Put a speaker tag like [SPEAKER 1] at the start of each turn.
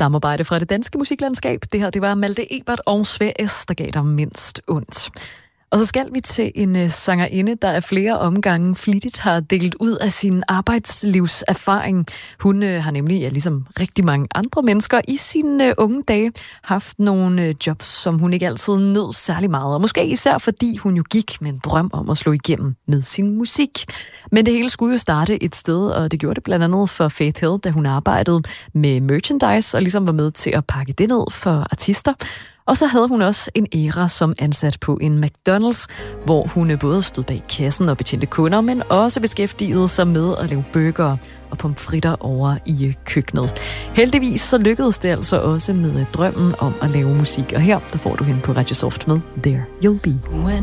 [SPEAKER 1] samarbejde fra det danske musiklandskab. Det her, det var Malte Ebert og Svend S., der gav dig mindst ondt. Og så skal vi til en sangerinde, der af flere omgange flittigt har delt ud af sin arbejdslivserfaring. Hun har nemlig, ligesom rigtig mange andre mennesker, i sine unge dage haft nogle jobs, som hun ikke altid nød særlig meget. Og måske især fordi hun jo gik med en drøm om at slå igennem med sin musik. Men det hele skulle jo starte et sted, og det gjorde det blandt andet for Faith Hill, da hun arbejdede med merchandise og ligesom var med til at pakke det ned for artister. Og så havde hun også en æra som ansat på en McDonald's, hvor hun både stod bag kassen og betjente kunder, men også beskæftigede sig med at lave burger og pomfritter over i køkkenet. Heldigvis så lykkedes det altså også med drømmen om at lave musik, og her der får du hende på Radio Soft med There You'll Be.